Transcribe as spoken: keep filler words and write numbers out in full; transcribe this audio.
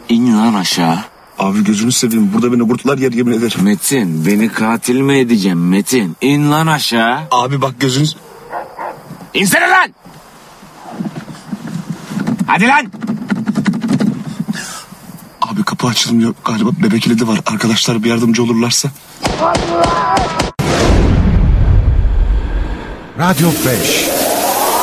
İn lan aşağı. Abi gözünü seveyim, burada beni kurtlar yer yemin ederim. Metin, beni katil mi edeceğim Metin? İn lan aşağı. Abi bak gözünüz... İnsene lan! Hadi lan! Abi kapı açılmıyor galiba, bebek kilidi var. Arkadaşlar bir yardımcı olurlarsa. Radyo beş.